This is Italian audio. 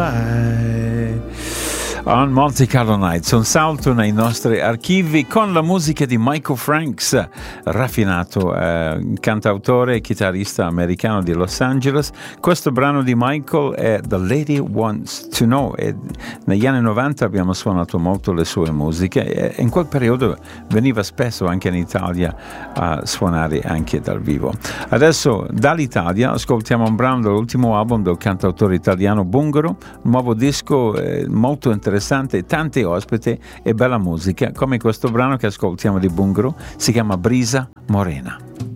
High on Monte Carlo Nights, un salto nei nostri archivi con la musica di Michael Franks, raffinato cantautore e chitarrista americano di Los Angeles. Questo brano di Michael è The Lady Wants to Know e negli anni 90 abbiamo suonato molto le sue musiche e in quel periodo veniva spesso anche in Italia a suonare anche dal vivo. Adesso dall'Italia ascoltiamo un brano dell'ultimo album del cantautore italiano Bungaro, un nuovo disco molto interessante, tanti ospiti e bella musica, come questo brano che ascoltiamo di Bungaro, si chiama Brisa Morena.